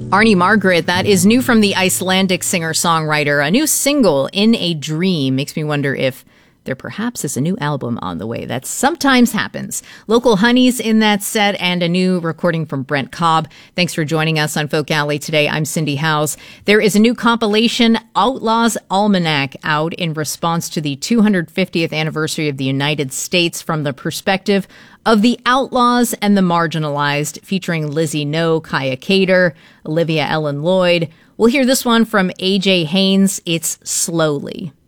Arnie Margaret, that is new from the Icelandic singer-songwriter. A new single, In a Dream, makes me wonder if there perhaps is a new album on the way. That sometimes happens. Local Honeys in that set and a new recording from Brent Cobb. Thanks for joining us on Folk Alley today. I'm Cindy Howes. There is a new compilation, Outlaws Almanac, out in response to the 250th anniversary of the United States from the perspective of the outlaws and the marginalized, featuring Lizzie No, Kaya Cater, Olivia Ellen Lloyd. We'll hear this one from A.J. Haynes. It's Slowly.